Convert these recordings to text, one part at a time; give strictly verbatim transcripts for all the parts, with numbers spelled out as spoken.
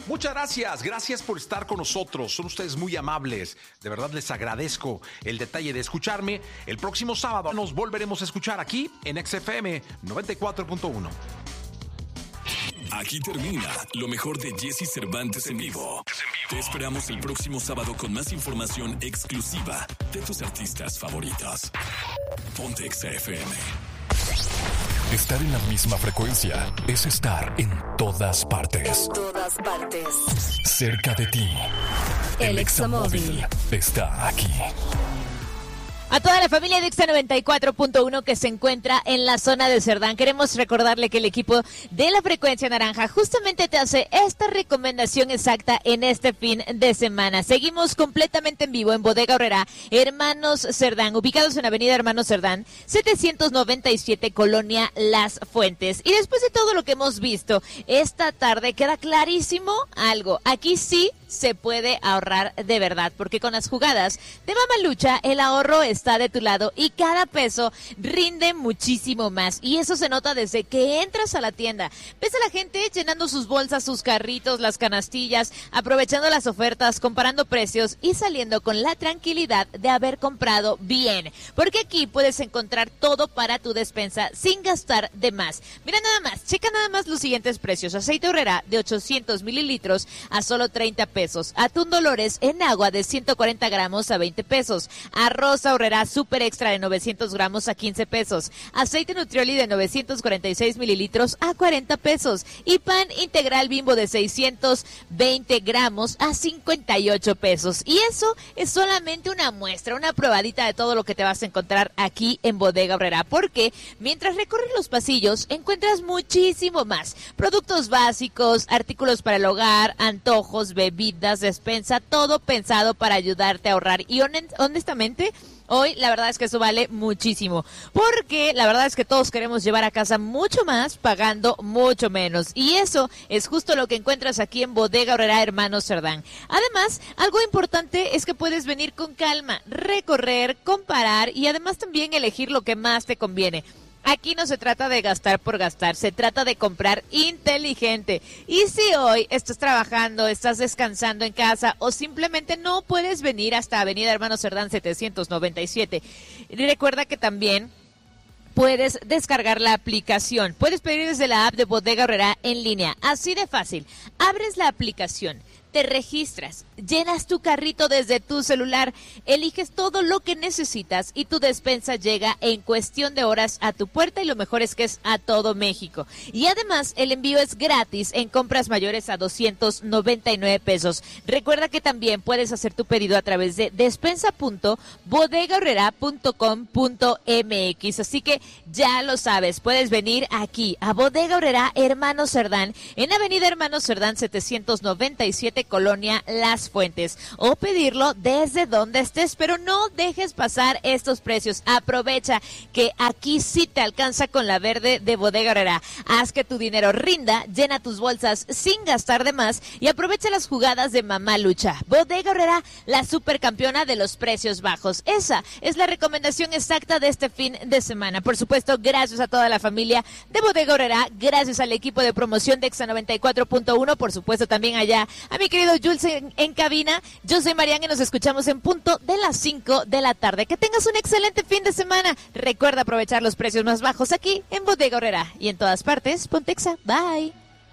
Muchas gracias, gracias por estar con nosotros. Son ustedes muy amables. De verdad les agradezco el detalle de escucharme. El próximo sábado nos volveremos a escuchar aquí en X F M noventa y cuatro punto uno. Aquí termina lo mejor de Jesse Cervantes en vivo. Te esperamos el próximo sábado con más información exclusiva de tus artistas favoritos. Ponte X F M. Estar en la misma frecuencia es estar en todas partes. En todas partes. Cerca de ti. El Examóvil está aquí. A toda la familia de Exa noventa y cuatro punto uno que se encuentra en la zona de Cerdán, queremos recordarle que el equipo de la Frecuencia Naranja justamente te hace esta recomendación exacta en este fin de semana. Seguimos completamente en vivo en Bodega Aurrerá, Hermanos Cerdán, ubicados en Avenida Hermanos Cerdán, setecientos noventa y siete, Colonia Las Fuentes. Y después de todo lo que hemos visto esta tarde, queda clarísimo algo. Aquí sí se puede ahorrar de verdad, porque con las jugadas de Mamalucha el ahorro está de tu lado y cada peso rinde muchísimo más, y eso se nota desde que entras a la tienda. Ves a la gente llenando sus bolsas, sus carritos, las canastillas, aprovechando las ofertas, comparando precios y saliendo con la tranquilidad de haber comprado bien, porque aquí puedes encontrar todo para tu despensa sin gastar de más. Mira nada más, checa nada más los siguientes precios: aceite Aurrerá de ochocientos mililitros a solo treinta pesos. Atún Dolores en agua de ciento cuarenta gramos a veinte pesos. Arroz Aurrerá Super Extra de novecientos gramos a quince pesos. Aceite Nutrioli de novecientos cuarenta y seis mililitros a cuarenta pesos. Y pan integral Bimbo de seiscientos veinte gramos a cincuenta y ocho pesos. Y eso es solamente una muestra, una probadita de todo lo que te vas a encontrar aquí en Bodega Aurrerá, porque mientras recorres los pasillos encuentras muchísimo más. Productos básicos, artículos para el hogar, antojos, bebidas, despensa, todo pensado para ayudarte a ahorrar. Y honestamente, hoy la verdad es que eso vale muchísimo, porque la verdad es que todos queremos llevar a casa mucho más pagando mucho menos, y eso es justo lo que encuentras aquí en Bodega Aurrerá Hermanos Cerdán. Además, algo importante es que puedes venir con calma, recorrer, comparar y además también elegir lo que más te conviene. Aquí no se trata de gastar por gastar, se trata de comprar inteligente. Y si hoy estás trabajando, estás descansando en casa o simplemente no puedes venir hasta Avenida Hermanos Cerdán setecientos noventa y siete, recuerda que también puedes descargar la aplicación. Puedes pedir desde la app de Bodega Aurrerá en línea. Así de fácil. Abres la aplicación, te registras, llenas tu carrito desde tu celular, eliges todo lo que necesitas y tu despensa llega en cuestión de horas a tu puerta, y lo mejor es que es a todo México. Y además el envío es gratis en compras mayores a doscientos noventa y nueve pesos. Recuerda que también puedes hacer tu pedido a través de despensa punto bodega aurrerá punto com punto m x. Así que ya lo sabes, puedes venir aquí a Bodega Aurrerá Hermanos Cerdán en Avenida Hermanos Cerdán setecientos noventa y siete, Colonia Las Fuentes, o pedirlo desde donde estés, pero no dejes pasar estos precios. Aprovecha que aquí sí te alcanza con la verde de Bodega Aurrerá. Haz que tu dinero rinda, llena tus bolsas sin gastar de más y aprovecha las jugadas de Mamalucha. Bodega Aurrerá, la supercampeona de los precios bajos. Esa es la recomendación exacta de este fin de semana. Por supuesto, gracias a toda la familia de Bodega Aurrerá, gracias al equipo de promoción de Exa noventa y cuatro punto uno, por supuesto también allá a mi querido Jules en, en cabina. Yo soy Mariana y nos escuchamos en punto de las cinco de la tarde. Que tengas un excelente fin de semana. Recuerda aprovechar los precios más bajos aquí en Bodega Aurrerá y en todas partes. Ponte Exa. Bye.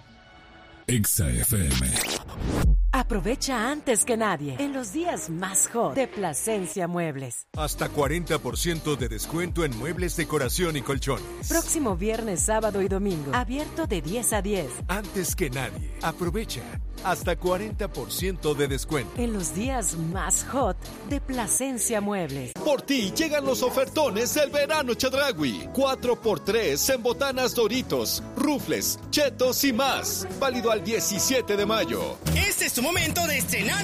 Exa F M. Aprovecha antes que nadie en los días más hot de Plasencia Muebles. Hasta cuarenta por ciento de descuento en muebles, decoración y colchones. Próximo viernes, sábado y domingo. Abierto de diez a diez. Antes que nadie. Aprovecha. Hasta cuarenta por ciento de descuento. En los días más hot de Plasencia Muebles. Por ti llegan los ofertones del verano Chedraui. cuatro por tres en botanas Doritos, rufles, chetos y más. Válido al diecisiete de mayo. Este es tu momento de estrenar